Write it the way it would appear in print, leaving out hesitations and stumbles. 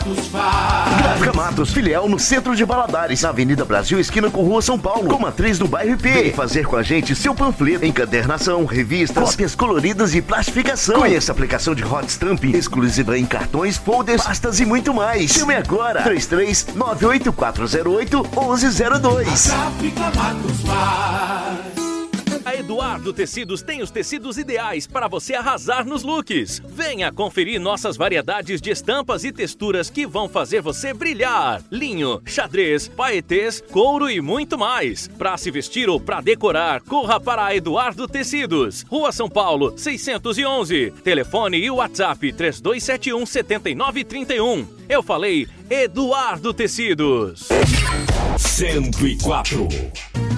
Matos faz. Gráfica Matos, filial no centro de Valadares, na Avenida Brasil, esquina com Rua São Paulo, com matriz no bairro IP. Vem fazer com a gente seu panfleto, encadernação, revistas, cópias coloridas e plastificação. Conheça a aplicação de Hot Stamp, exclusiva em cartões, folders, pastas e muito mais. Chame agora, 33-98408-1102. Gráfica Matos faz. A Eduardo Tecidos tem os tecidos ideais para você arrasar nos looks. Venha conferir nossas variedades de estampas e texturas que vão fazer você brilhar. Linho, xadrez, paetês, couro e muito mais. Para se vestir ou para decorar, corra para a Eduardo Tecidos. Rua São Paulo, 611. Telefone e WhatsApp 3271-7931. Eu falei Eduardo Tecidos. 104.